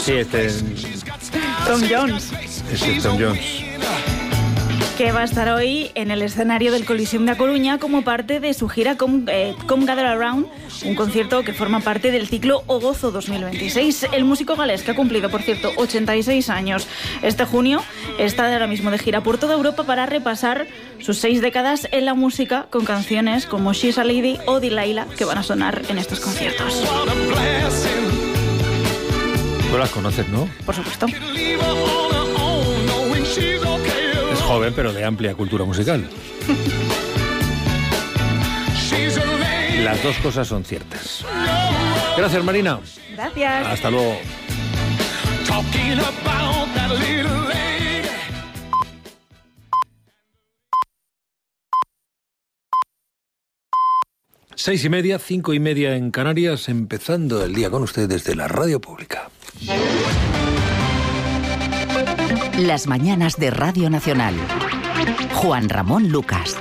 Sí, Tom Jones. Ese es Tom Jones. Que va a estar hoy en el escenario del Coliseum da Coruña como parte de su gira Come Gather Around, un concierto que forma parte del ciclo O Gozo 2026. El músico galés, que ha cumplido, por cierto, 86 años este junio, está ahora mismo de gira por toda Europa para repasar sus 6 décadas en la música con canciones como She's a Lady o Delilah, que van a sonar en estos conciertos. Tú las conoces, ¿no? Por supuesto. Es joven, pero de amplia cultura musical. Las dos cosas son ciertas. Gracias, Marina. Gracias. Hasta luego. 6:30, 5:30 en Canarias, empezando el día con ustedes desde la radio pública. Las mañanas de Radio Nacional. Juan Ramón Lucas.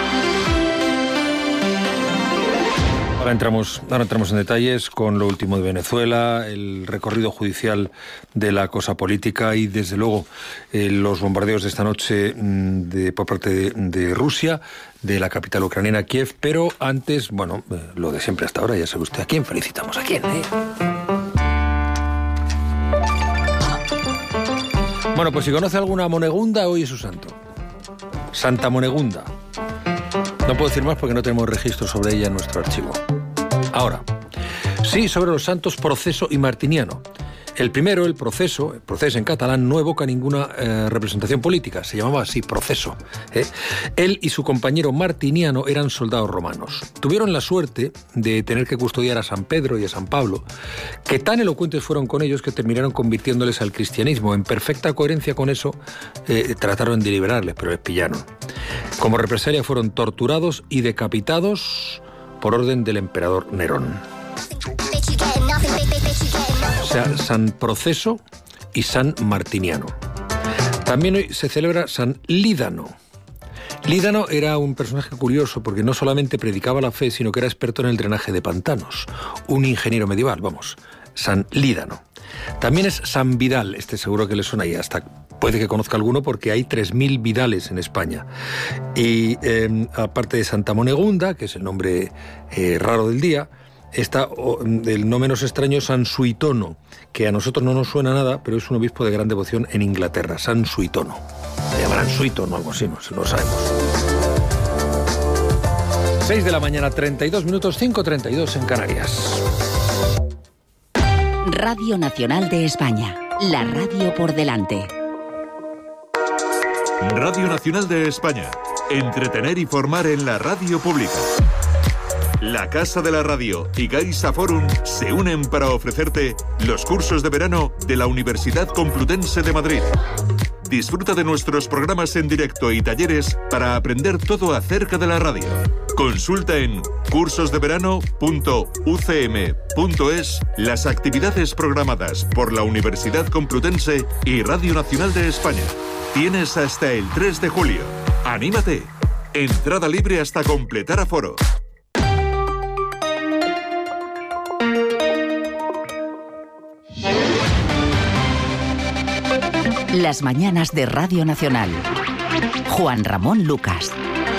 Ahora entramos en detalles con lo último de Venezuela, el recorrido judicial de la cosa política y, desde luego, los bombardeos de esta noche por parte de Rusia, de la capital ucraniana, Kiev. Pero antes, bueno, lo de siempre hasta ahora, ya sabe usted a quién felicitamos, a quién, Bueno, pues si conoce alguna monegunda, hoy es su santo. Santa Monegunda. No puedo decir más porque no tenemos registro sobre ella en nuestro archivo. Ahora, sí, sobre los santos Proceso y Martiniano. El primero, el Proceso en catalán, no evoca ninguna representación política, se llamaba así, Proceso. Él y su compañero Martiniano eran soldados romanos. Tuvieron la suerte de tener que custodiar a San Pedro y a San Pablo, que tan elocuentes fueron con ellos que terminaron convirtiéndoles al cristianismo. En perfecta coherencia con eso, trataron de liberarles, pero les pillaron. Como represalia fueron torturados y decapitados por orden del emperador Nerón. O sea, San Proceso y San Martiniano. También hoy se celebra San Lídano. Lídano era un personaje curioso porque no solamente predicaba la fe, sino que era experto en el drenaje de pantanos. Un ingeniero medieval, vamos. San Lídano. También es San Vidal, seguro que le suena y hasta puede que conozca alguno porque hay 3.000 Vidales en España. Y aparte de Santa Monegunda, que es el nombre raro del día, está el no menos extraño San Suitono, que a nosotros no nos suena nada, pero es un obispo de gran devoción en Inglaterra, San Suitono. Se llamarán Suitono o algo así, no sabemos. 6 de la mañana, 32 minutos, 5:32 en Canarias. Radio Nacional de España, la radio por delante. Radio Nacional de España, entretener y formar en la radio pública. La Casa de la Radio y Gaisa Forum se unen para ofrecerte los cursos de verano de la Universidad Complutense de Madrid. Disfruta de nuestros programas en directo y talleres para aprender todo acerca de la radio. Consulta en cursosdeverano.ucm.es las actividades programadas por la Universidad Complutense y Radio Nacional de España. Tienes hasta el 3 de julio. ¡Anímate! Entrada libre hasta completar aforo. Las mañanas de Radio Nacional. Juan Ramón Lucas.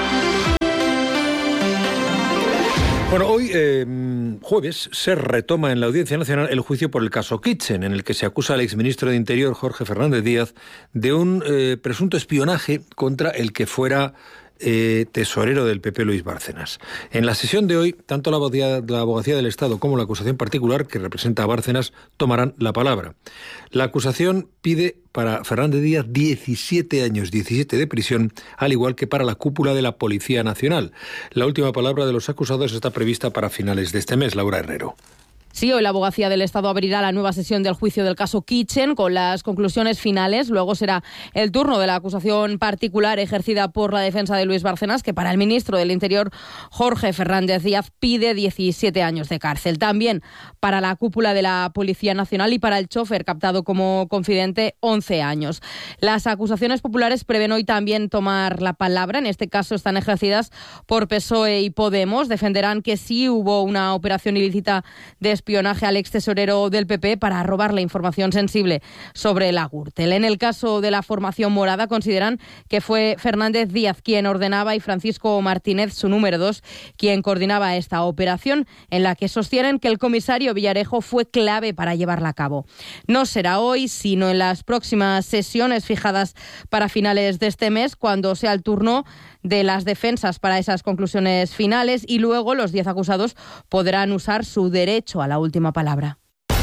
Bueno, hoy, jueves, se retoma en la Audiencia Nacional el juicio por el caso Kitchen, en el que se acusa al exministro de Interior, Jorge Fernández Díaz, de un presunto espionaje contra el que fuera tesorero del PP, Luis Bárcenas. En la sesión de hoy, tanto la Abogacía del Estado como la acusación particular, que representa a Bárcenas, tomarán la palabra. La acusación pide para Fernández Díaz 17 años, 17 de prisión, al igual que para la cúpula de la Policía Nacional. La última palabra de los acusados está prevista para finales de este mes. Laura Herrero. Sí, hoy la Abogacía del Estado abrirá la nueva sesión del juicio del caso Kitchen con las conclusiones finales. Luego será el turno de la acusación particular ejercida por la defensa de Luis Bárcenas, que para el ministro del Interior, Jorge Fernández Díaz, pide 17 años de cárcel. También para la cúpula de la Policía Nacional y para el chofer captado como confidente, 11 años. Las acusaciones populares prevén hoy también tomar la palabra. En este caso están ejercidas por PSOE y Podemos. Defenderán que sí hubo una operación ilícita de espionaje al ex tesorero del PP para robarle información sensible sobre la Gürtel. En el caso de la formación morada consideran que fue Fernández Díaz quien ordenaba y Francisco Martínez, su número 2, quien coordinaba esta operación, en la que sostienen que el comisario Villarejo fue clave para llevarla a cabo. No será hoy, sino en las próximas sesiones fijadas para finales de este mes, cuando sea el turno de las defensas para esas conclusiones finales, y luego los 10 acusados podrán usar su derecho a la última palabra.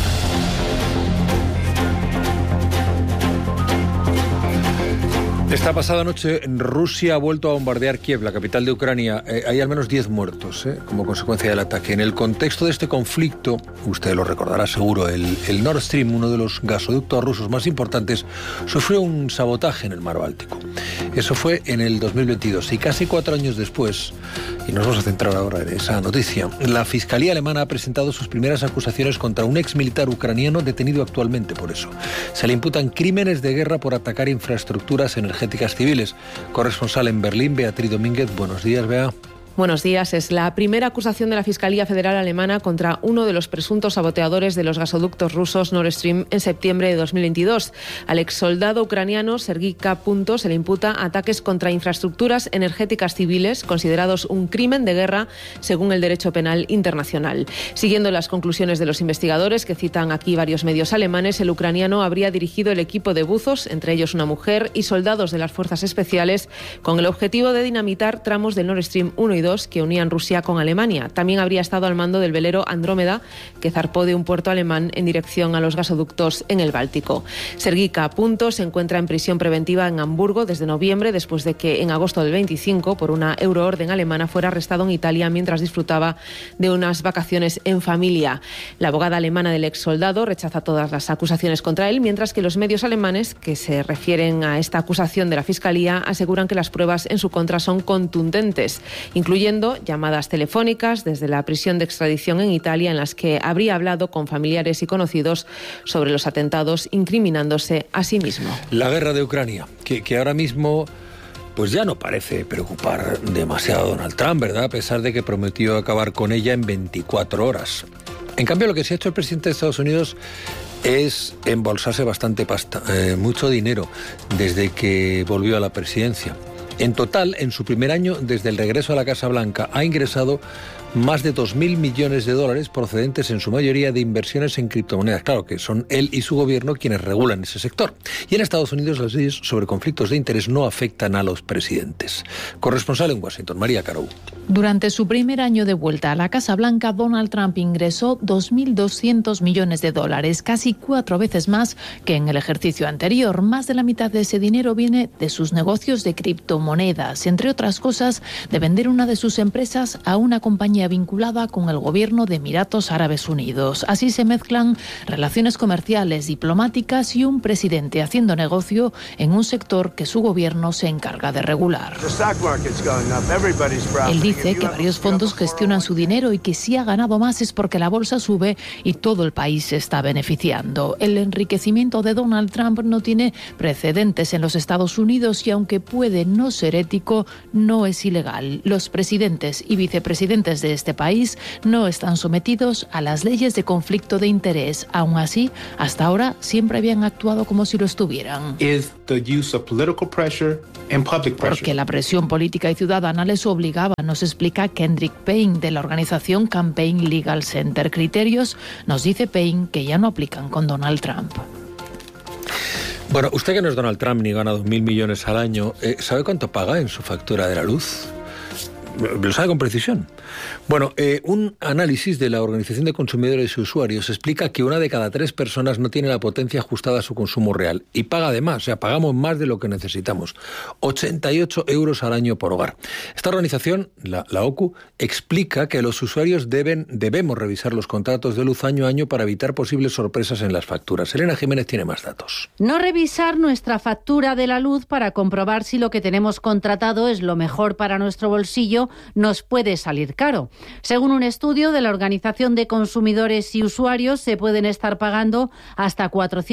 Esta pasada noche Rusia ha vuelto a bombardear Kiev, la capital de Ucrania. Hay al menos 10 muertos como consecuencia del ataque. En el contexto de este conflicto, usted lo recordará seguro, el Nord Stream, uno de los gasoductos rusos más importantes, sufrió un sabotaje en el mar Báltico. Eso fue en el 2022 y casi 4 años después, y nos vamos a centrar ahora en esa noticia, la Fiscalía alemana ha presentado sus primeras acusaciones contra un exmilitar ucraniano detenido actualmente por eso. Se le imputan crímenes de guerra por atacar infraestructuras energéticas civiles. Corresponsal en Berlín, Beatriz Domínguez. Buenos días, Bea. Buenos días. Es la primera acusación de la Fiscalía Federal Alemana contra uno de los presuntos saboteadores de los gasoductos rusos Nord Stream en septiembre de 2022. Al exsoldado ucraniano Sergei K. se le imputa ataques contra infraestructuras energéticas civiles, considerados un crimen de guerra según el derecho penal internacional. Siguiendo las conclusiones de los investigadores, que citan aquí varios medios alemanes, el ucraniano habría dirigido el equipo de buzos, entre ellos una mujer, y soldados de las fuerzas especiales, con el objetivo de dinamitar tramos del Nord Stream 1 y 2 que unían Rusia con Alemania. También habría estado al mando del velero Andrómeda, que zarpó de un puerto alemán en dirección a los gasoductos en el Báltico. Sergei K. se encuentra en prisión preventiva en Hamburgo desde noviembre, después de que en agosto del 25, por una euroorden alemana, fuera arrestado en Italia mientras disfrutaba de unas vacaciones en familia. La abogada alemana del ex soldado rechaza todas las acusaciones contra él, mientras que los medios alemanes que se refieren a esta acusación de la Fiscalía aseguran que las pruebas en su contra son contundentes, incluyendo llamadas telefónicas desde la prisión de extradición en Italia, en las que habría hablado con familiares y conocidos sobre los atentados, incriminándose a sí mismo. La guerra de Ucrania, que ahora mismo pues ya no parece preocupar demasiado a Donald Trump, ¿verdad? A pesar de que prometió acabar con ella en 24 horas. En cambio, lo que sí ha hecho el presidente de Estados Unidos es embolsarse bastante pasta, mucho dinero, desde que volvió a la presidencia. En total, en su primer año, desde el regreso a la Casa Blanca, ha ingresado más de 2.000 millones de dólares procedentes en su mayoría de inversiones en criptomonedas. Claro que son él y su gobierno quienes regulan ese sector. Y en Estados Unidos las leyes sobre conflictos de interés no afectan a los presidentes. Corresponsal en Washington, María Carou. Durante su primer año de vuelta a la Casa Blanca, Donald Trump ingresó 2.200 millones de dólares, casi 4 veces más que en el ejercicio anterior. Más de la mitad de ese dinero viene de sus negocios de criptomonedas, entre otras cosas, de vender una de sus empresas a una compañía vinculada con el gobierno de Emiratos Árabes Unidos. Así se mezclan relaciones comerciales, diplomáticas y un presidente haciendo negocio en un sector que su gobierno se encarga de regular. Él dice que varios fondos gestionan su dinero y que si ha ganado más es porque la bolsa sube y todo el país se está beneficiando. El enriquecimiento de Donald Trump no tiene precedentes en los Estados Unidos y aunque puede no ser ético, no es ilegal. Los presidentes y vicepresidentes de este país no están sometidos a las leyes de conflicto de interés. Aún así, hasta ahora siempre habían actuado como si lo estuvieran. Porque la presión política y ciudadana les obligaba, nos explica Kendrick Payne de la organización Campaign Legal Center. Criterios, nos dice Payne, que ya no aplican con Donald Trump. Bueno, usted que no es Donald Trump ni gana 2.000 millones al año, ¿sabe cuánto paga en su factura de la luz? ¿Lo sabe con precisión? Bueno, un análisis de la Organización de Consumidores y Usuarios explica que 1 de cada 3 personas no tiene la potencia ajustada a su consumo real y paga además, o sea, pagamos más de lo que necesitamos, 88 euros al año por hogar. Esta organización, la OCU, explica que los usuarios debemos revisar los contratos de luz año a año para evitar posibles sorpresas en las facturas. Elena Jiménez tiene más datos. No revisar nuestra factura de la luz para comprobar si lo que tenemos contratado es lo mejor para nuestro bolsillo nos puede salir caro. Según un estudio de la Organización de Consumidores y Usuarios, se pueden estar pagando hasta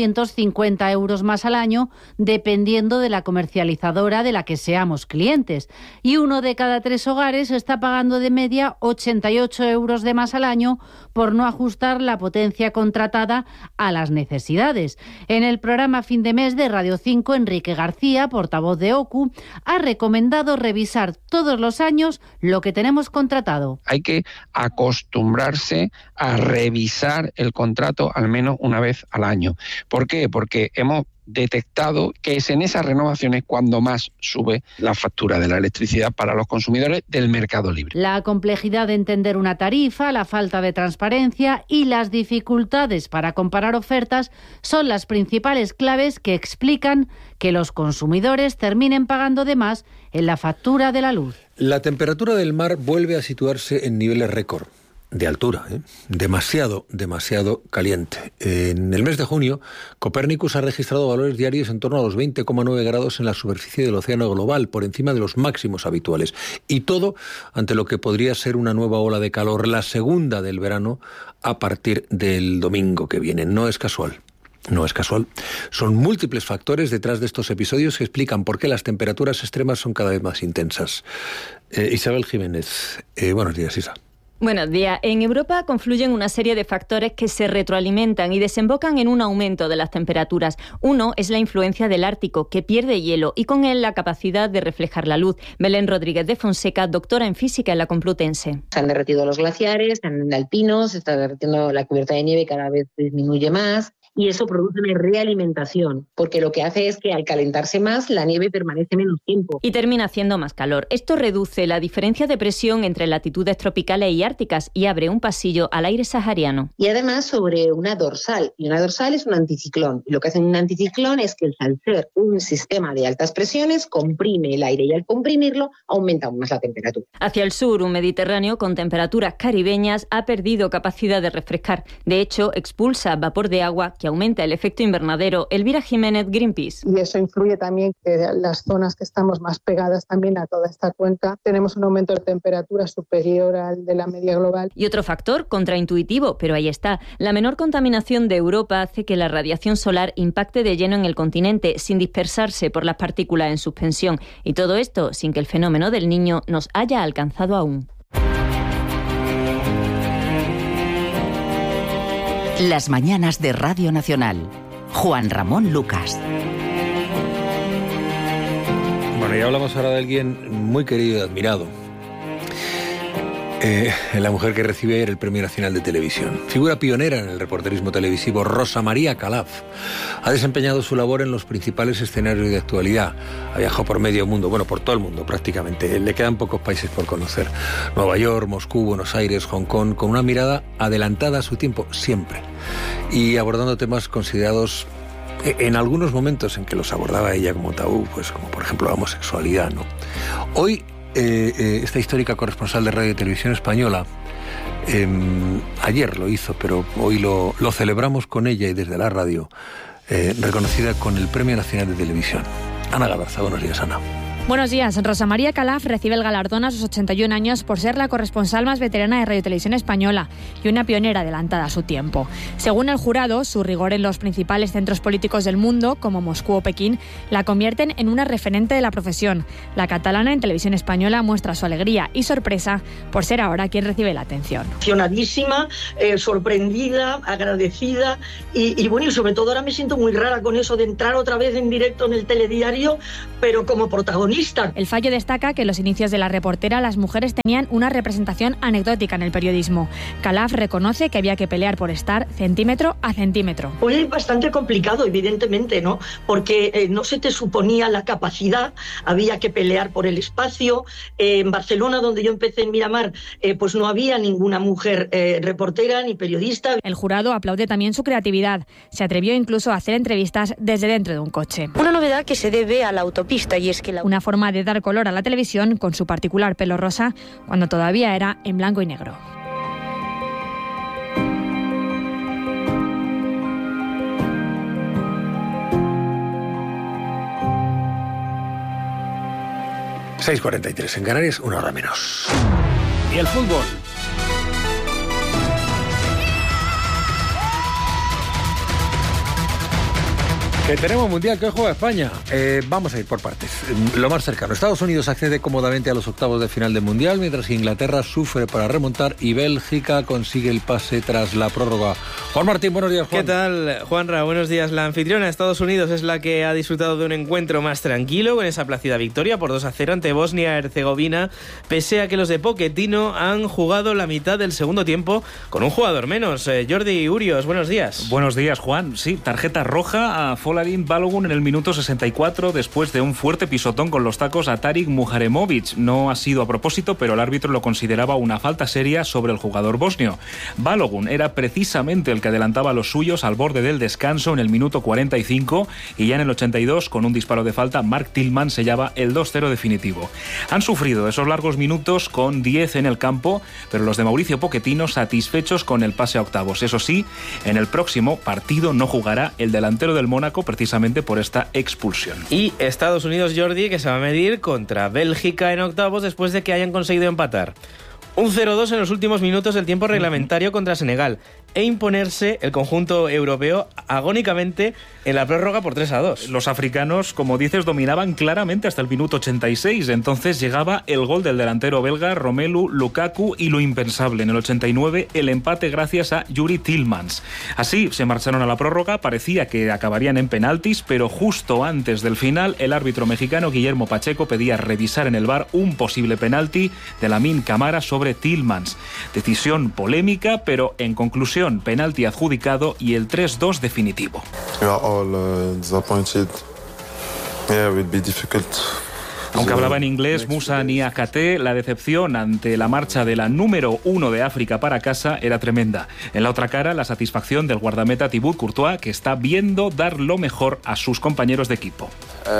450 euros más al año, dependiendo de la comercializadora de la que seamos clientes. Y 1 de cada 3 hogares está pagando de media 88 euros de más al año por no ajustar la potencia contratada a las necesidades. En el programa Fin de Mes de Radio 5, Enrique García, portavoz de OCU, ha recomendado revisar todos los años lo que tenemos contratado. Hay que acostumbrarse a revisar el contrato al menos una vez al año. ¿Por qué? Porque hemos detectado que es en esas renovaciones cuando más sube la factura de la electricidad para los consumidores del mercado libre. La complejidad de entender una tarifa, la falta de transparencia y las dificultades para comparar ofertas son las principales claves que explican que los consumidores terminen pagando de más en la factura de la luz. La temperatura del mar vuelve a situarse en niveles récord. De altura, demasiado caliente. En el mes de junio, Copernicus ha registrado valores diarios en torno a los 20,9 grados en la superficie del océano global, por encima de los máximos habituales. Y todo ante lo que podría ser una nueva ola de calor, la segunda del verano, a partir del domingo que viene. No es casual. No es casual. Son múltiples factores detrás de estos episodios que explican por qué las temperaturas extremas son cada vez más intensas. Isabel Jiménez, buenos días, Isa. Buenos días. En Europa confluyen una serie de factores que se retroalimentan y desembocan en un aumento de las temperaturas. Uno es la influencia del Ártico, que pierde hielo y con él la capacidad de reflejar la luz. Belén Rodríguez de Fonseca, doctora en física en la Complutense. Se han derretido los glaciares, están alpinos, se está derritiendo la cubierta de nieve y cada vez disminuye más. Y eso produce una realimentación, porque lo que hace es que al calentarse más, la nieve permanece menos tiempo. Y termina haciendo más calor. Esto reduce la diferencia de presión entre latitudes tropicales y árticas y abre un pasillo al aire sahariano. Y además sobre una dorsal, y una dorsal es un anticiclón. Y lo que hace un anticiclón es que al ser un sistema de altas presiones, comprime el aire y al comprimirlo aumenta aún más la temperatura. Hacia el sur, un Mediterráneo con temperaturas caribeñas ha perdido capacidad de refrescar. De hecho, expulsa vapor de agua que aumenta el efecto invernadero. Elvira Jiménez, Greenpeace. Y eso influye también que las zonas que estamos más pegadas también a toda esta cuenca tenemos un aumento de temperatura superior al de la media global. Y otro factor contraintuitivo, pero ahí está. La menor contaminación de Europa hace que la radiación solar impacte de lleno en el continente sin dispersarse por las partículas en suspensión. Y todo esto sin que el fenómeno del Niño nos haya alcanzado aún. Las mañanas de Radio Nacional. Juan Ramón Lucas. Bueno, y hablamos ahora de alguien muy querido y admirado. La mujer que recibe ayer el Premio Nacional de Televisión. Figura pionera en el reporterismo televisivo, Rosa María Calaf. Ha desempeñado su labor en los principales escenarios de actualidad. Ha viajado por medio mundo, bueno, por todo el mundo prácticamente. Le quedan pocos países por conocer. Nueva York, Moscú, Buenos Aires, Hong Kong, con una mirada adelantada a su tiempo, siempre. Y abordando temas considerados en algunos momentos en que los abordaba ella como tabú, pues como por ejemplo la homosexualidad, ¿no? Hoy esta histórica corresponsal de Radio y Televisión Española, ayer lo hizo, pero hoy lo celebramos con ella y desde la radio, reconocida con el Premio Nacional de Televisión. Ana Galarza, buenos días, Ana. Buenos días. Rosa María Calaf recibe el galardón a sus 81 años por ser la corresponsal más veterana de Radio y Televisión Española y una pionera adelantada a su tiempo. Según el jurado, su rigor en los principales centros políticos del mundo, como Moscú o Pekín, la convierten en una referente de la profesión. La catalana en Televisión Española muestra su alegría y sorpresa por ser ahora quien recibe la atención. Emocionadísima, sorprendida, agradecida y bueno, y sobre todo ahora me siento muy rara con eso de entrar otra vez en directo en el telediario, pero como protagonista. El fallo destaca que en los inicios de la reportera las mujeres tenían una representación anecdótica en el periodismo. Calaf reconoce que había que pelear por estar centímetro a centímetro. Pues es bastante complicado, evidentemente, ¿no? Porque no se te suponía la capacidad, había que pelear por el espacio. En Barcelona, donde yo empecé en Miramar, pues no había ninguna mujer reportera ni periodista. El jurado aplaude también su creatividad. Se atrevió incluso a hacer entrevistas desde dentro de un coche. Una novedad que se debe a la autopista y es que una forma de dar color a la televisión con su particular pelo rosa cuando todavía era en blanco y negro. 6:43 en Canarias, 1 hora menos. Y el fútbol. Que tenemos mundial, que hoy juega España. Vamos a ir por partes. Lo más cercano. Estados Unidos accede cómodamente a los octavos de final del mundial, mientras que Inglaterra sufre para remontar y Bélgica consigue el pase tras la prórroga. Juan Martín, buenos días, Juan. ¿Qué tal, Juanra? Buenos días. La anfitriona, Estados Unidos, es la que ha disfrutado de un encuentro más tranquilo con esa plácida victoria por 2-0 ante Bosnia-Herzegovina, pese a que los de Pochettino han jugado la mitad del segundo tiempo con un jugador menos. Jordi Urios, buenos días. Buenos días, Juan. Sí, tarjeta roja a Folarin Balogun en el minuto 64 después de un fuerte pisotón con los tacos a Tarik Muharemovic. No ha sido a propósito, pero el árbitro lo consideraba una falta seria sobre el jugador bosnio. Balogun era precisamente el que adelantaba a los suyos al borde del descanso en el minuto 45 y ya en el 82, con un disparo de falta, Mark Tillman sellaba el 2-0 definitivo. Han sufrido esos largos minutos con 10 en el campo, pero los de Mauricio Pochettino satisfechos con el pase a octavos. Eso sí, en el próximo partido no jugará el delantero del Mónaco precisamente por esta expulsión. Y Estados Unidos, Jordi, que se va a medir contra Bélgica en octavos después de que hayan conseguido empatar un 0-2 en los últimos minutos del tiempo reglamentario contra Senegal e imponerse el conjunto europeo agónicamente en la prórroga por 3-2. Los africanos, como dices, dominaban claramente hasta el minuto 86. Entonces llegaba el gol del delantero belga Romelu Lukaku y lo impensable. En el 89, el empate gracias a Yuri Tillmans. Así se marcharon a la prórroga. Parecía que acabarían en penaltis, pero justo antes del final, el árbitro mexicano Guillermo Pacheco pedía revisar en el VAR un posible penalti de Lamine Camara sobre Tillmans. Decisión polémica, pero en conclusión, penalti adjudicado y el 3-2 definitivo. Aunque hablaba en inglés, Moussa Niakhaté, la decepción ante la marcha de la número 1 de África para casa era tremenda. En la otra cara, la satisfacción del guardameta Thibaut Courtois, que está viendo dar lo mejor a sus compañeros de equipo.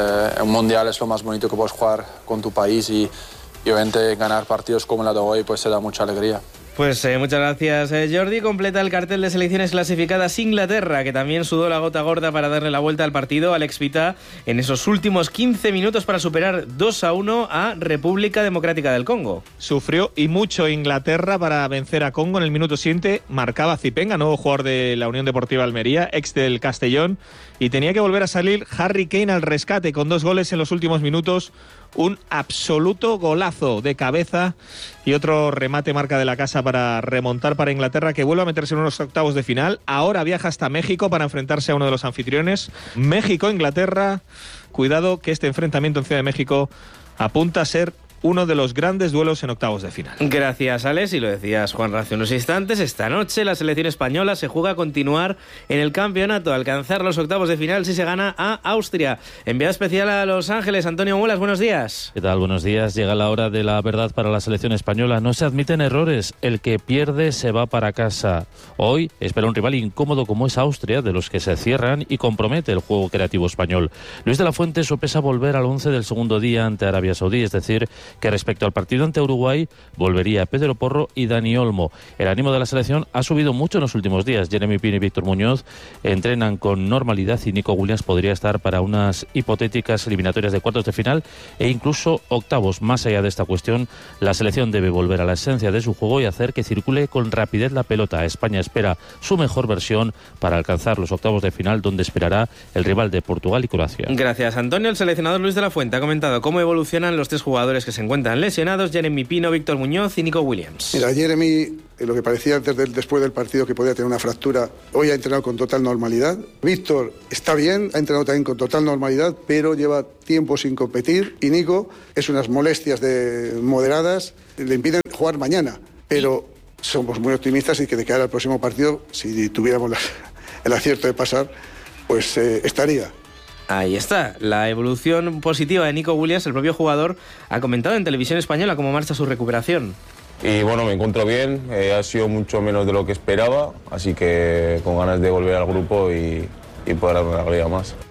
Un mundial es lo más bonito que puedes jugar con tu país y obviamente ganar partidos como la de hoy pues se da mucha alegría. Pues muchas gracias, Jordi. Completa el cartel de selecciones clasificadas Inglaterra, que también sudó la gota gorda para darle la vuelta al partido. Alex Pita en esos últimos 15 minutos para superar 2-1 a República Democrática del Congo. Sufrió y mucho Inglaterra para vencer a Congo. En el minuto 7 marcaba Zipenga, nuevo jugador de la Unión Deportiva Almería, ex del Castellón, y tenía que volver a salir Harry Kane al rescate con 2 goles en los últimos minutos. Un absoluto golazo de cabeza y otro remate marca de la casa para remontar para Inglaterra, que vuelve a meterse en unos octavos de final. Ahora viaja hasta México para enfrentarse a uno de los anfitriones. México-Inglaterra. Cuidado que este enfrentamiento en Ciudad de México apunta a ser uno de los grandes duelos en octavos de final. Gracias, Alex. Y lo decías, Juan, hace unos instantes. Esta noche la selección española se juega a continuar en el campeonato, a alcanzar los octavos de final si se gana a Austria. Enviado especial a Los Ángeles, Antonio Mulas, buenos días. ¿Qué tal? Buenos días. Llega la hora de la verdad para la selección española. No se admiten errores. El que pierde se va para casa. Hoy espera un rival incómodo como es Austria, de los que se cierran y compromete el juego creativo español. Luis de la Fuente sopesa volver al 11 del segundo día ante Arabia Saudí, es decir, que respecto al partido ante Uruguay volvería Pedro Porro y Dani Olmo. El ánimo de la selección ha subido mucho en los últimos días. Jeremy Pino y Víctor Muñoz entrenan con normalidad y Nico Williams podría estar para unas hipotéticas eliminatorias de cuartos de final e incluso octavos. Más allá de esta cuestión, la selección debe volver a la esencia de su juego y hacer que circule con rapidez la pelota. España espera su mejor versión para alcanzar los octavos de final, donde esperará el rival de Portugal y Croacia. Gracias, Antonio. El seleccionador Luis de la Fuente ha comentado cómo evolucionan los 3 jugadores que se encuentran lesionados: Jeremy Pino, Víctor Muñoz y Nico Williams. Mira, Jeremy, lo que parecía después del partido que podía tener una fractura, hoy ha entrenado con total normalidad. Víctor está bien, ha entrenado también con total normalidad, pero lleva tiempo sin competir. Y Nico es unas molestias moderadas, le impiden jugar mañana. Pero somos muy optimistas y que de cara al próximo partido, si tuviéramos el acierto de pasar, pues estaría. Ahí está, la evolución positiva de Nico Williams. El propio jugador ha comentado en Televisión Española cómo marcha su recuperación. Y bueno, me encuentro bien, ha sido mucho menos de lo que esperaba, así que con ganas de volver al grupo y poder dar una alegría más.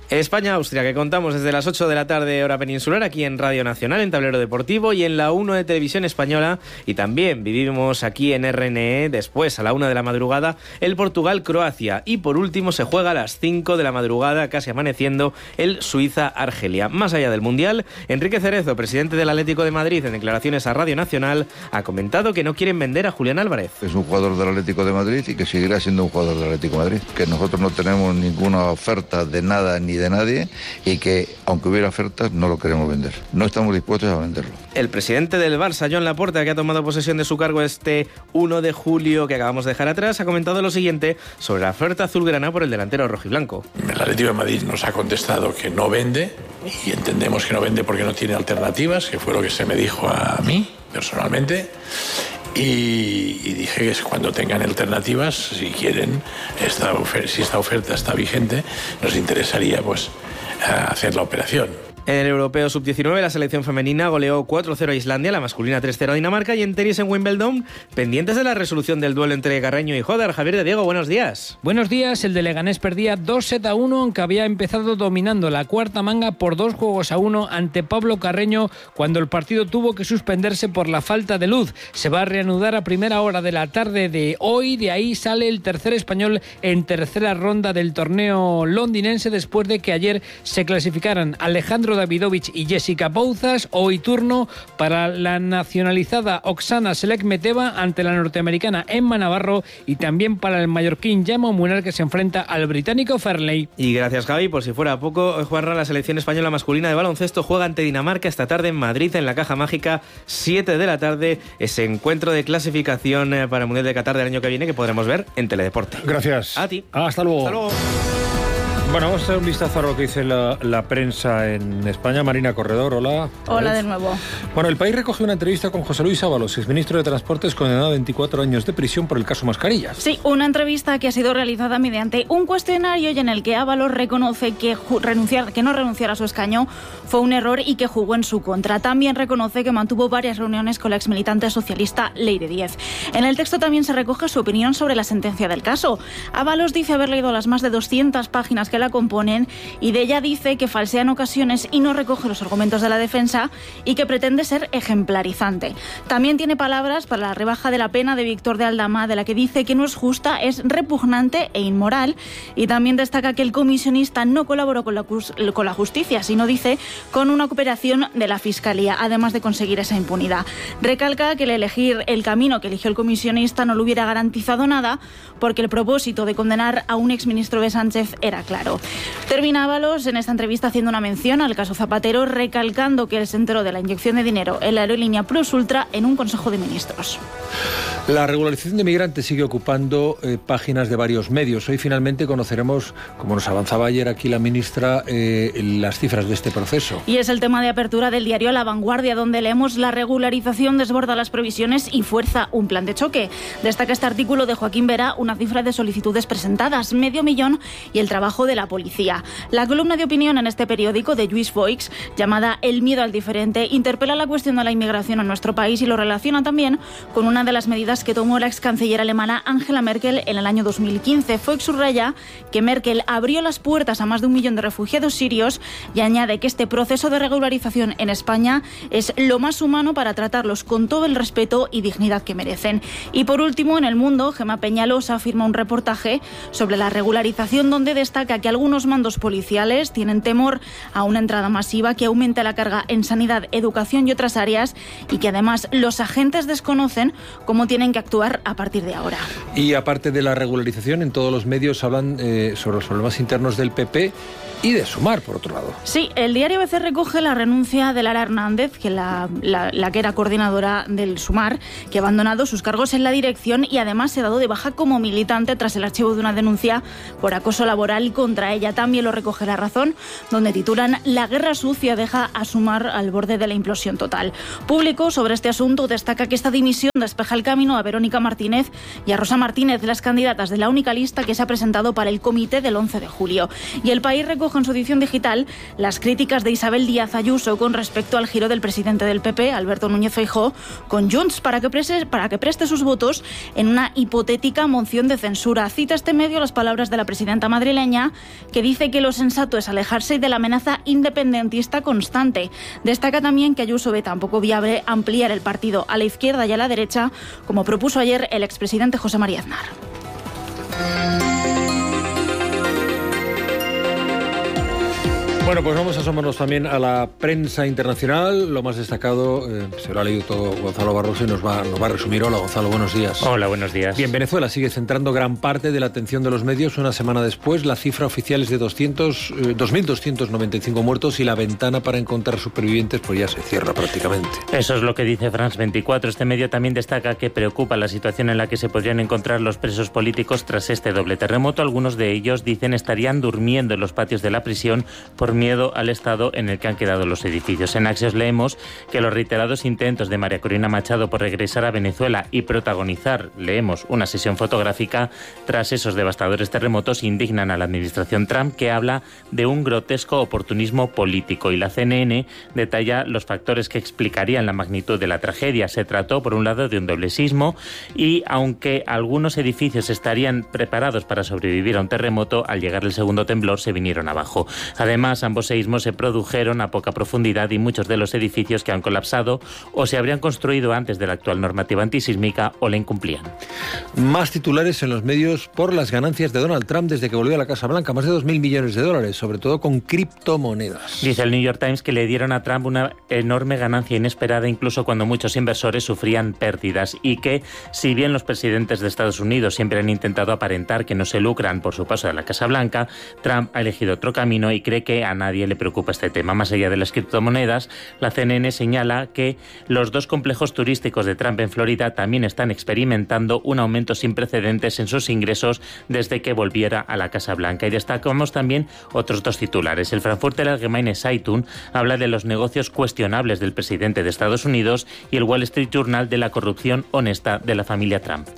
España-Austria, que contamos desde las 8 de la tarde hora peninsular aquí en Radio Nacional, en Tablero Deportivo y en la 1 de Televisión Española, y también vivimos aquí en RNE después a la 1 de la madrugada el Portugal-Croacia, y por último se juega a las 5 de la madrugada, casi amaneciendo, el Suiza-Argelia. Más allá del Mundial, Enrique Cerezo, presidente del Atlético de Madrid, en declaraciones a Radio Nacional, ha comentado que no quieren vender a Julián Álvarez. Es un jugador del Atlético de Madrid y que seguirá siendo un jugador del Atlético de Madrid, que nosotros no tenemos ninguna oferta de nada ni de nadie, y que aunque hubiera ofertas no lo queremos vender, no estamos dispuestos a venderlo. El presidente del Barça, Joan Laporta, que ha tomado posesión de su cargo este 1 de julio que acabamos de dejar atrás, ha comentado lo siguiente sobre la oferta azulgrana por el delantero rojiblanco. El Atlético de Madrid nos ha contestado que no vende, y entendemos que no vende porque no tiene alternativas, que fue lo que se me dijo a mí personalmente. Y dije que cuando tengan alternativas, si quieren, si esta oferta está vigente, nos interesaría pues hacer la operación. En el Europeo Sub-19, la selección femenina goleó 4-0 a Islandia, la masculina 3-0 a Dinamarca, y en tenis en Wimbledon, pendientes de la resolución del duelo entre Carreño y Joder. Javier de Diego, buenos días. Buenos días. El de Leganés perdía 2-1, aunque había empezado dominando la cuarta manga por 2-1 ante Pablo Carreño, cuando el partido tuvo que suspenderse por la falta de luz. Se va a reanudar a primera hora de la tarde de hoy. De ahí sale el tercer español en tercera ronda del torneo londinense, después de que ayer se clasificaran Alejandro Davidovich y Jessica Bouzas. Hoy turno para la nacionalizada Oksana Selekmeteva ante la norteamericana Emma Navarro, y también para el mallorquín Jaume Munar, que se enfrenta al británico Fairley. Y gracias, Javi. Por si fuera poco, Juanra, la selección española masculina de baloncesto juega ante Dinamarca esta tarde en Madrid, en la Caja Mágica, 7 de la tarde, ese encuentro de clasificación para el Mundial de Qatar del año que viene, que podremos ver en Teledeporte. Gracias. A ti. Hasta luego. Hasta luego. Bueno, vamos a hacer un vistazo a lo que dice la prensa en España. Marina Corredor, hola. Hola de nuevo. Bueno, El País recoge una entrevista con José Luis Ábalos, exministro de Transportes, condenado a 24 años de prisión por el caso mascarillas. Sí, una entrevista que ha sido realizada mediante un cuestionario y en el que Ábalos reconoce que no renunciar a su escaño fue un error y que jugó en su contra. También reconoce que mantuvo varias reuniones con la exmilitante socialista Leire Díez. En el texto también se recoge su opinión sobre la sentencia del caso. Ábalos dice haber leído las más de 200 páginas que la componen, y de ella dice que falsea en ocasiones y no recoge los argumentos de la defensa, y que pretende ser ejemplarizante. También tiene palabras para la rebaja de la pena de Víctor de Aldama, de la que dice que no es justa, es repugnante e inmoral, y también destaca que el comisionista no colaboró con la justicia, sino, dice, con una cooperación de la Fiscalía, además de conseguir esa impunidad. Recalca que el elegir el camino que eligió el comisionista no le hubiera garantizado nada, porque el propósito de condenar a un exministro de Sánchez era claro. Termina Ábalos en esta entrevista haciendo una mención al caso Zapatero, recalcando que él se enteró de la inyección de dinero en la aerolínea Plus Ultra en un Consejo de Ministros. La regularización de migrantes sigue ocupando páginas de varios medios. Hoy finalmente conoceremos, como nos avanzaba ayer aquí la ministra, las cifras de este proceso. Y es el tema de apertura del diario La Vanguardia, donde leemos: la regularización desborda las previsiones y fuerza un plan de choque. Destaca este artículo de Joaquín Vera una cifra de solicitudes presentadas, 500.000, y el trabajo de la policía. La columna de opinión en este periódico de Lluís Foix, llamada El miedo al diferente, interpela la cuestión de la inmigración en nuestro país y lo relaciona también con una de las medidas que tomó la ex canciller alemana Angela Merkel en el año 2015. Foix subraya que Merkel abrió las puertas a más de 1 millón de refugiados sirios y añade que este proceso de regularización en España es lo más humano para tratarlos con todo el respeto y dignidad que merecen. Y por último, en El Mundo, Gemma Peñalosa firma un reportaje sobre la regularización, donde destaca que algunos mandos policiales tienen temor a una entrada masiva que aumente la carga en sanidad, educación y otras áreas, y que además los agentes desconocen cómo tienen que actuar a partir de ahora. Y aparte de la regularización, en todos los medios hablan sobre los problemas internos del PP y de Sumar, por otro lado. Sí, el diario ABC recoge la renuncia de Lara Hernández, que la que era coordinadora del Sumar, que ha abandonado sus cargos en la dirección y además se ha dado de baja como militante tras el archivo de una denuncia por acoso laboral contra ella. También lo recoge La Razón, donde titulan: la guerra sucia deja a Sumar al borde de la implosión total. Público, sobre este asunto, destaca que esta dimisión despeja el camino a Verónica Martínez y a Rosa Martínez, las candidatas de la única lista que se ha presentado para el comité del 11 de julio. Y El País recoge recoge en su edición digital las críticas de Isabel Díaz Ayuso con respecto al giro del presidente del PP, Alberto Núñez Feijóo, con Junts para que preste sus votos en una hipotética moción de censura. Cita este medio las palabras de la presidenta madrileña, que dice que lo sensato es alejarse de la amenaza independentista constante. Destaca también que Ayuso ve tampoco viable ampliar el partido a la izquierda y a la derecha, como propuso ayer el expresidente José María Aznar. Bueno, pues vamos a asomarnos también a la prensa internacional. Lo más destacado, se lo ha leído todo Gonzalo Barroso y nos va a resumir. Hola, Gonzalo, buenos días. Hola, buenos días. Bien, Venezuela sigue centrando gran parte de la atención de los medios. Una semana después, la cifra oficial es de 2.295 muertos y la ventana para encontrar supervivientes pues ya se cierra prácticamente. Eso es lo que dice France 24. Este medio también destaca que preocupa la situación en la que se podrían encontrar los presos políticos tras este doble terremoto. Algunos de ellos, dicen, estarían durmiendo en los patios de la prisión por miedo al estado en el que han quedado los edificios. En Axios leemos que los reiterados intentos de María Corina Machado por regresar a Venezuela y protagonizar, leemos, una sesión fotográfica tras esos devastadores terremotos indignan a la administración Trump, que habla de un grotesco oportunismo político, y la CNN detalla los factores que explicarían la magnitud de la tragedia. Se trató, por un lado, de un doble sismo y, aunque algunos edificios estarían preparados para sobrevivir a un terremoto, al llegar el segundo temblor se vinieron abajo. Además, ambos seísmos se produjeron a poca profundidad y muchos de los edificios que han colapsado o se habrían construido antes de la actual normativa antisísmica o la incumplían. Más titulares en los medios por las ganancias de Donald Trump desde que volvió a la Casa Blanca, más de 2.000 millones de dólares, sobre todo con criptomonedas. Dice el New York Times que le dieron a Trump una enorme ganancia inesperada, incluso cuando muchos inversores sufrían pérdidas, y que, si bien los presidentes de Estados Unidos siempre han intentado aparentar que no se lucran por su paso a la Casa Blanca, Trump ha elegido otro camino y cree que a nadie le preocupa este tema. Más allá de las criptomonedas, la CNN señala que los dos complejos turísticos de Trump en Florida también están experimentando un aumento sin precedentes en sus ingresos desde que volviera a la Casa Blanca. Y destacamos también otros dos titulares. El Frankfurter Allgemeine Zeitung habla de los negocios cuestionables del presidente de Estados Unidos y el Wall Street Journal de la corrupción honesta de la familia Trump.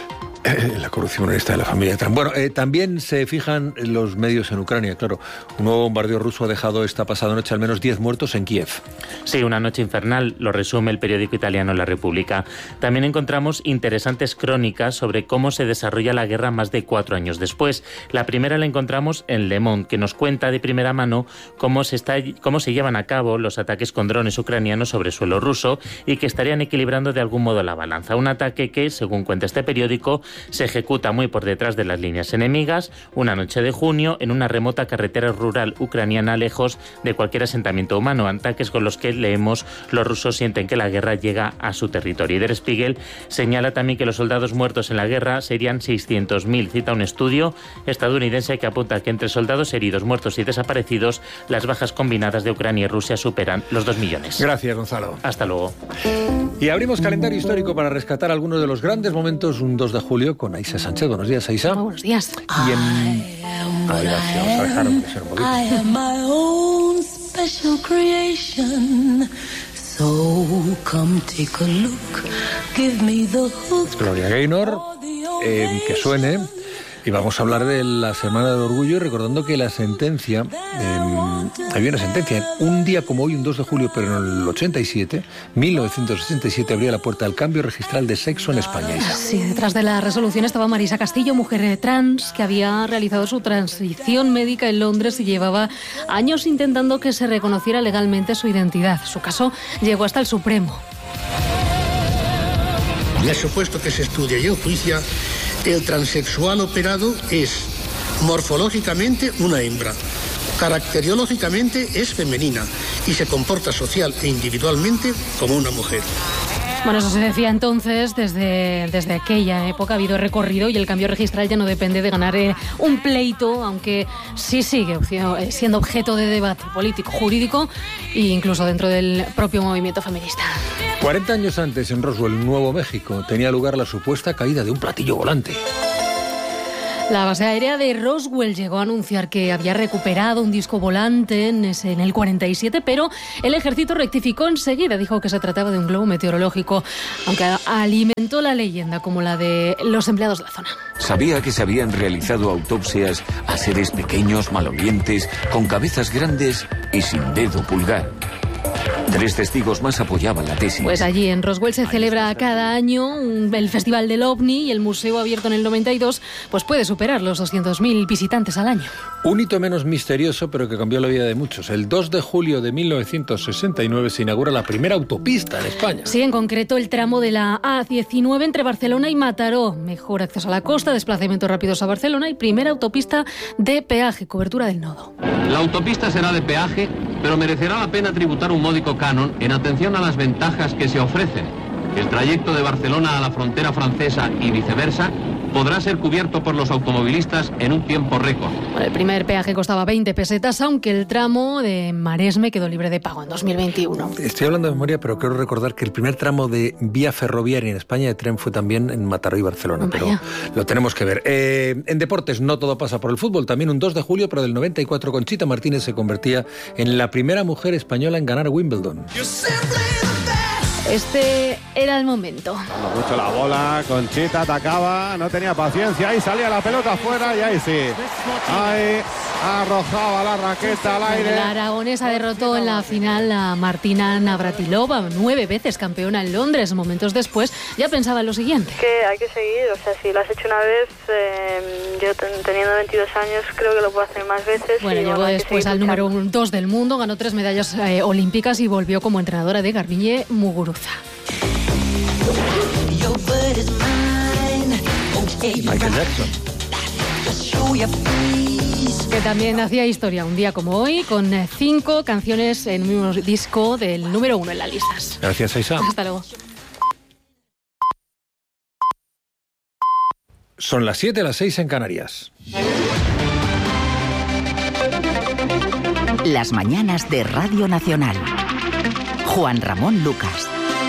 La corrupción honesta de la familia Trump. Bueno, también se fijan los medios en Ucrania, claro. Un nuevo bombardeo ruso ha dejado esta pasada noche al menos 10 muertos en Kiev. Sí, una noche infernal, lo resume el periódico italiano La Repubblica. También encontramos interesantes crónicas sobre cómo se desarrolla la guerra más de 4 años después. La primera la encontramos en Le Monde, que nos cuenta de primera mano cómo se llevan a cabo los ataques con drones ucranianos sobre suelo ruso y que estarían equilibrando de algún modo la balanza. Un ataque que, según cuenta este periódico, se ejecuta muy por detrás de las líneas enemigas, una noche de junio, en una remota carretera rural ucraniana lejos de cualquier asentamiento humano. Ataques con los que, leemos, los rusos sienten que la guerra llega a su territorio. Y Der Spiegel señala también que los soldados muertos en la guerra serían 600.000. Cita un estudio estadounidense que apunta que entre soldados heridos, muertos y desaparecidos, las bajas combinadas de Ucrania y Rusia superan los 2 millones. Gracias, Gonzalo. Hasta luego. Y abrimos calendario histórico para rescatar algunos de los grandes momentos, un 2 de julio, con Aisa Sánchez. Buenos días, Aisa. Muy buenos días. Y gracias. Vamos a dejar de ser un poquito. Gloria Gaynor, que suene. Y vamos a hablar de la Semana del Orgullo, y recordando que la sentencia, había una sentencia, un día como hoy, un 2 de julio, pero en el 1987, abría la puerta al cambio registral de sexo en España. Sí, detrás de la resolución estaba Marisa Castillo, mujer trans, que había realizado su transición médica en Londres y llevaba años intentando que se reconociera legalmente su identidad. Su caso llegó hasta el Supremo. En el supuesto que se estudia y enjuicia, el transexual operado es morfológicamente una hembra, caracteriológicamente es femenina y se comporta social e individualmente como una mujer. Bueno, eso se decía entonces. Desde aquella época ha habido recorrido y el cambio registral ya no depende de ganar un pleito, aunque sí sigue siendo objeto de debate político, jurídico e incluso dentro del propio movimiento feminista. 40 años antes, en Roswell, Nuevo México, tenía lugar la supuesta caída de un platillo volante. La base aérea de Roswell llegó a anunciar que había recuperado un disco volante en el 47, pero el ejército rectificó enseguida, dijo que se trataba de un globo meteorológico, aunque alimentó la leyenda como la de los empleados de la zona. Sabía que se habían realizado autopsias a seres pequeños, malolientes, con cabezas grandes y sin dedo pulgar. 3 testigos más apoyaban la tesis. Pues allí en Roswell se celebra cada año el Festival del OVNI y el museo abierto en el 92 pues puede superar los 200.000 visitantes al año. Un hito menos misterioso, pero que cambió la vida de muchos. El 2 de julio de 1969 se inaugura la primera autopista en España. Sí, en concreto el tramo de la A19 entre Barcelona y Mataró. Mejor acceso a la costa, desplazamientos rápidos a Barcelona y primera autopista de peaje, cobertura del nodo. La autopista será de peaje, pero merecerá la pena tributar un módico canon en atención a las ventajas que se ofrecen. El trayecto de Barcelona a la frontera francesa y viceversa podrá ser cubierto por los automovilistas en un tiempo récord. Bueno, el primer peaje costaba 20 pesetas, aunque el tramo de Maresme quedó libre de pago en 2021. Estoy hablando de memoria, pero quiero recordar que el primer tramo de vía ferroviaria en España de tren fue también en Mataró y Barcelona, pero lo tenemos que ver. En deportes no todo pasa por el fútbol. También un 2 de julio, pero del 94, Conchita Martínez se convertía en la primera mujer española en ganar Wimbledon. Este era el momento. Mucho la bola, Conchita atacaba, no tenía paciencia, ahí salía la pelota afuera y ahí sí. Ahí arrojaba la raqueta al aire. La aragonesa derrotó en la final a Martina Navratilova, 9 veces campeona en Londres. Momentos después ya pensaba en lo siguiente. Que hay que seguir, o sea, si lo has hecho una vez, yo teniendo 22 años creo que lo puedo hacer más veces. Bueno, llegó después al número 2 del mundo, ganó 3 medallas olímpicas y volvió como entrenadora de Garbiñe Muguruza. Michael Jackson, que también hacía historia un día como hoy, con 5 canciones en un mismo disco del número 1 en las listas. Gracias, Aisa. Hasta luego. Son las 7, las 6 en Canarias. Las mañanas de Radio Nacional. Juan Ramón Lucas.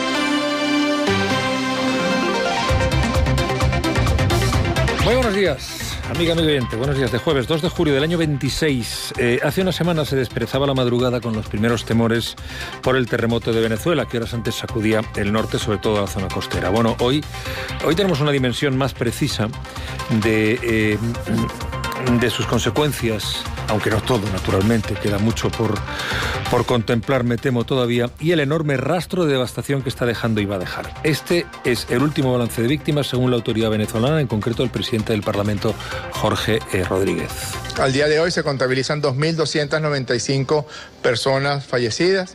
Muy buenos días, amigo oyente. Buenos días de jueves 2 de julio del año 26. Hace una semana se desperezaba la madrugada con los primeros temores por el terremoto de Venezuela, que horas antes sacudía el norte, sobre todo la zona costera. Bueno, hoy tenemos una dimensión más precisa de sus consecuencias, aunque no todo, naturalmente, queda mucho por contemplar, me temo todavía, y el enorme rastro de devastación que está dejando y va a dejar. Este es el último balance de víctimas, según la autoridad venezolana, en concreto el presidente del Parlamento, Jorge Rodríguez. Al día de hoy se contabilizan 2.295 personas fallecidas,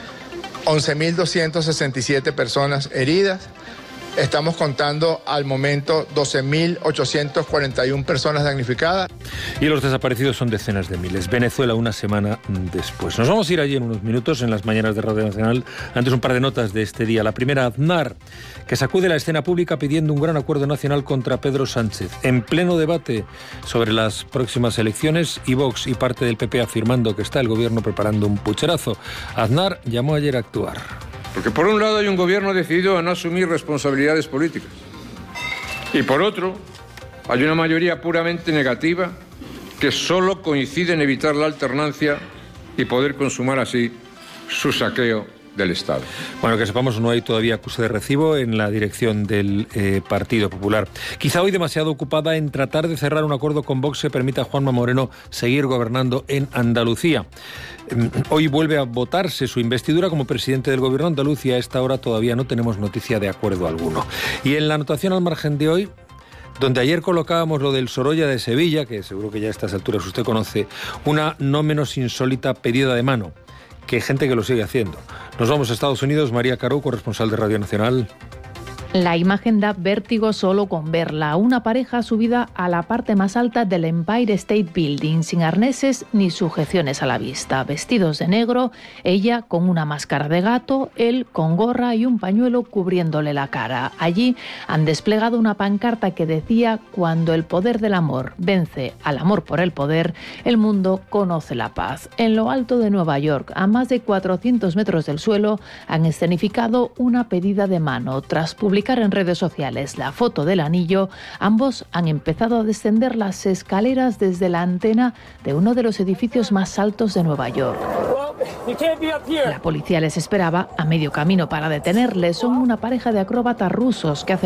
11.267 personas heridas. Estamos contando al momento 12.841 personas damnificadas. Y los desaparecidos son decenas de miles. Venezuela una semana después. Nos vamos a ir allí en unos minutos en las mañanas de Radio Nacional. Antes un par de notas de este día. La primera, Aznar, que sacude la escena pública pidiendo un gran acuerdo nacional contra Pedro Sánchez. En pleno debate sobre las próximas elecciones, y Vox y parte del PP afirmando que está el gobierno preparando un pucherazo. Aznar llamó ayer a actuar. Porque por un lado hay un gobierno decidido a no asumir responsabilidades políticas. Y por otro, hay una mayoría puramente negativa que solo coincide en evitar la alternancia y poder consumar así su saqueo del Estado. Bueno, que sepamos, no hay todavía acuse de recibo en la dirección del Partido Popular. Quizá hoy demasiado ocupada en tratar de cerrar un acuerdo con Vox que permita a Juanma Moreno seguir gobernando en Andalucía. Hoy vuelve a votarse su investidura como presidente del gobierno andaluz y a esta hora todavía no tenemos noticia de acuerdo alguno. Y en la anotación al margen de hoy, donde ayer colocábamos lo del Sorolla de Sevilla, que seguro que ya a estas alturas usted conoce, una no menos insólita pedida de mano, que hay gente que lo sigue haciendo. Nos vamos a Estados Unidos. María Caró, corresponsal de Radio Nacional. La imagen da vértigo solo con verla. Una pareja subida a la parte más alta del Empire State Building, sin arneses ni sujeciones a la vista. Vestidos de negro, ella con una máscara de gato, él con gorra y un pañuelo cubriéndole la cara. Allí han desplegado una pancarta que decía: cuando el poder del amor vence al amor por el poder, el mundo conoce la paz. En lo alto de Nueva York, a más de 400 metros del suelo, han escenificado una pedida de mano tras publicar publicar en redes sociales la foto del anillo, ambos han empezado a descender las escaleras desde la antena de uno de los edificios más altos de Nueva York. La policía les esperaba a medio camino para detenerles. Son una pareja de acróbatas rusos que hace